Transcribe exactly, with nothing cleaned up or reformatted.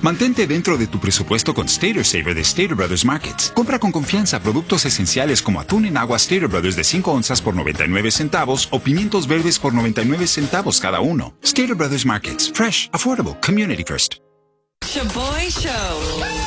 Mantente dentro de tu presupuesto con Stater Saver de Stater Brothers Markets. Compra con confianza productos esenciales como atún en agua Stater Brothers de cinco onzas por noventa y nueve centavos o pimientos verdes por noventa y nueve centavos cada uno. Stater Brothers Markets. Fresh, affordable, community first. Shaboy Show.